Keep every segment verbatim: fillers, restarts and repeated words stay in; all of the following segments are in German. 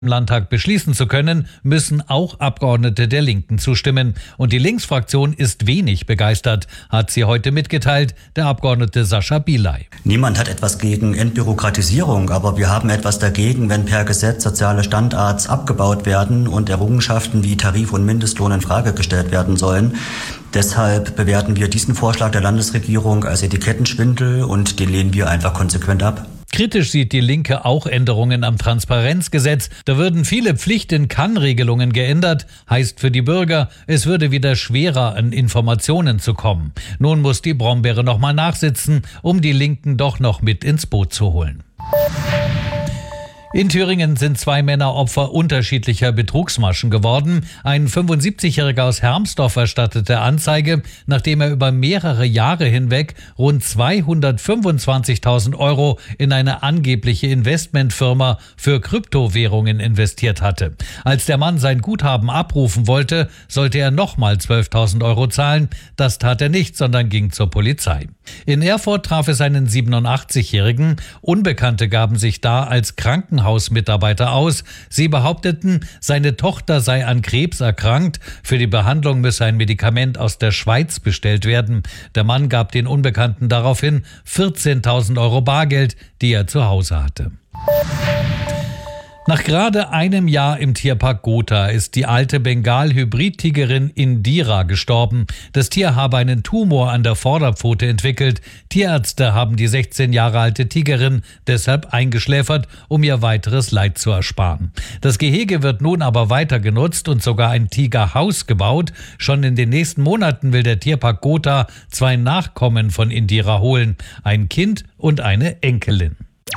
im Landtag beschließen zu können, müssen auch Abgeordnete der Linken zustimmen. Und die Linksfraktion ist wenig begeistert, hat sie heute mitgeteilt, der Abgeordnete Sascha Bielay. Niemand hat etwas gegen Entbürokratisierung, aber wir haben etwas dagegen, wenn per Gesetz soziale Standards abgebaut werden und Errungenschaften wie Tarif- und Mindestlohn in Frage gestellt werden sollen. Deshalb bewerten wir diesen Vorschlag der Landesregierung als Etikettenschwindel und den lehnen wir einfach konsequent ab. Kritisch sieht die Linke auch Änderungen am Transparenzgesetz. Da würden viele Pflicht-in-Kann-Regelungen geändert. Heißt für die Bürger, es würde wieder schwerer, an Informationen zu kommen. Nun muss die Brombeere nochmal nachsitzen, um die Linken doch noch mit ins Boot zu holen. In Thüringen sind zwei Männer Opfer unterschiedlicher Betrugsmaschen geworden. Ein fünfundsiebzigjähriger aus Hermsdorf erstattete Anzeige, nachdem er über mehrere Jahre hinweg rund zweihundertfünfundzwanzigtausend Euro in eine angebliche Investmentfirma für Kryptowährungen investiert hatte. Als der Mann sein Guthaben abrufen wollte, sollte er nochmal zwölftausend Euro zahlen. Das tat er nicht, sondern ging zur Polizei. In Erfurt traf es einen siebenundachtzigjährigen. Unbekannte gaben sich da als Krankenhausmitarbeiter aus. Sie behaupteten, seine Tochter sei an Krebs erkrankt. Für die Behandlung müsse ein Medikament aus der Schweiz bestellt werden. Der Mann gab den Unbekannten daraufhin vierzehntausend Euro Bargeld, die er zu Hause hatte. Nach gerade einem Jahr im Tierpark Gotha ist die alte Bengal-Hybrid-Tigerin Indira gestorben. Das Tier habe einen Tumor an der Vorderpfote entwickelt. Tierärzte haben die sechzehn Jahre alte Tigerin deshalb eingeschläfert, um ihr weiteres Leid zu ersparen. Das Gehege wird nun aber weiter genutzt und sogar ein Tigerhaus gebaut. Schon in den nächsten Monaten will der Tierpark Gotha zwei Nachkommen von Indira holen. Ein Kind und eine Enkelin.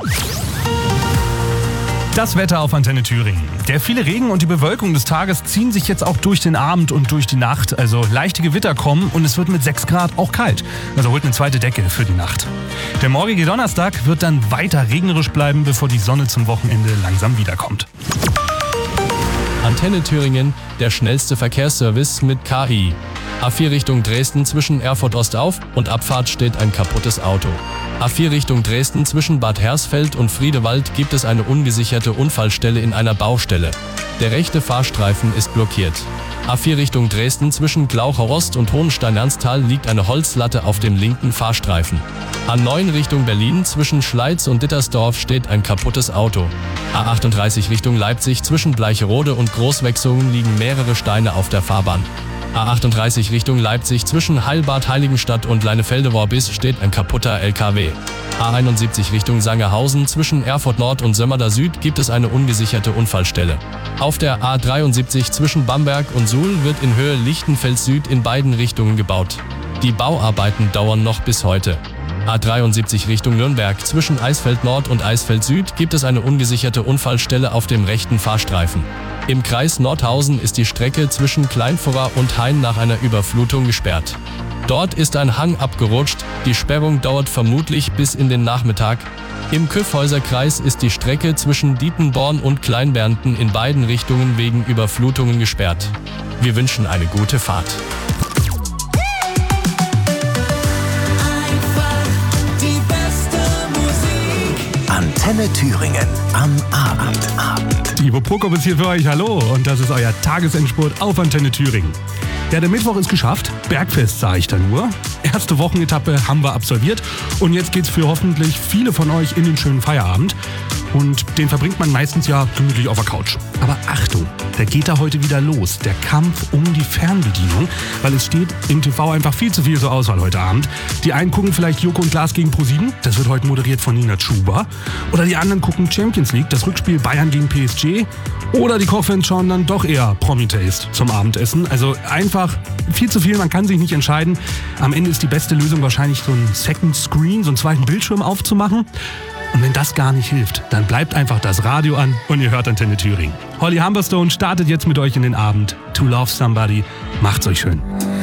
Das Wetter auf Antenne Thüringen. Der viele Regen und die Bewölkung des Tages ziehen sich jetzt auch durch den Abend und durch die Nacht. Also leichte Gewitter kommen und es wird mit sechs Grad auch kalt. Also holt eine zweite Decke für die Nacht. Der morgige Donnerstag wird dann weiter regnerisch bleiben, bevor die Sonne zum Wochenende langsam wiederkommt. Antenne Thüringen, der schnellste Verkehrsservice mit K I. A vier Richtung Dresden zwischen Erfurt Ostauf und Abfahrt steht ein kaputtes Auto. A vier Richtung Dresden zwischen Bad Hersfeld und Friedewald gibt es eine ungesicherte Unfallstelle in einer Baustelle. Der rechte Fahrstreifen ist blockiert. A vier Richtung Dresden zwischen Glauchau Ost und Hohenstein-Ernsthal liegt eine Holzlatte auf dem linken Fahrstreifen. A neun Richtung Berlin zwischen Schleiz und Dittersdorf steht ein kaputtes Auto. A achtunddreißig Richtung Leipzig zwischen Bleicherode und Großwechsungen liegen mehrere Steine auf der Fahrbahn. A achtunddreißig Richtung Leipzig zwischen Heilbad Heiligenstadt und Leinefelde-Worbis steht ein kaputter L K W. A einundsiebzig Richtung Sangerhausen zwischen Erfurt Nord und Sömmerda Süd gibt es eine ungesicherte Unfallstelle. Auf der A dreiundsiebzig zwischen Bamberg und Suhl wird in Höhe Lichtenfels Süd in beiden Richtungen gebaut. Die Bauarbeiten dauern noch bis heute. A dreiundsiebzig Richtung Nürnberg zwischen Eisfeld Nord und Eisfeld Süd gibt es eine ungesicherte Unfallstelle auf dem rechten Fahrstreifen. Im Kreis Nordhausen ist die Strecke zwischen Kleinfurra und Hain nach einer Überflutung gesperrt. Dort ist ein Hang abgerutscht, die Sperrung dauert vermutlich bis in den Nachmittag. Im Kyffhäuser-Kreis ist die Strecke zwischen Dietenborn und Kleinbernten in beiden Richtungen wegen Überflutungen gesperrt. Wir wünschen eine gute Fahrt. Antenne Thüringen am Abend. Abend. Ivo Prokop ist hier für euch. Hallo. Und das ist euer Tagesendspurt auf Antenne Thüringen. Ja, der Mittwoch ist geschafft. Bergfest sah ich da nur. Erste Wochenetappe haben wir absolviert. Und jetzt geht's für hoffentlich viele von euch in den schönen Feierabend. Und den verbringt man meistens ja gemütlich auf der Couch. Aber Achtung, der geht da heute wieder los. Der Kampf um die Fernbedienung. Weil es steht im T V einfach viel zu viel zur Auswahl heute Abend. Die einen gucken vielleicht Joko und Klaas gegen ProSieben. Das wird heute moderiert von Nina Tschuber. Oder die anderen gucken Champions League, das Rückspiel Bayern gegen P S G. Oder die Kochfans schauen dann doch eher Promi-Taste zum Abendessen. Also einfach viel zu viel, man kann sich nicht entscheiden. Am Ende ist die beste Lösung wahrscheinlich so ein Second Screen, so einen zweiten Bildschirm aufzumachen. Und wenn das gar nicht hilft, dann bleibt einfach das Radio an und ihr hört Antenne Thüringen. Holly Humberstone startet jetzt mit euch in den Abend. To Love Somebody. Macht's euch schön.